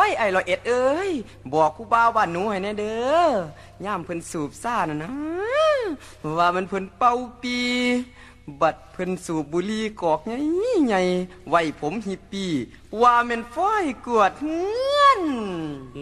ยไอ้ลอยเอ็ดเอ้ยบอกกูบ่าวบ้านหนูให้แน่เด้อย่ามเพิ่นสูบซ่าน่ะนะว่ามันเพิ่นเป่าปีบัดเพิ่นสูบบุหรี่กอกไงไงไว้ผมฮิปปี้ว่าแม่นฝ้อยกวดเฮือน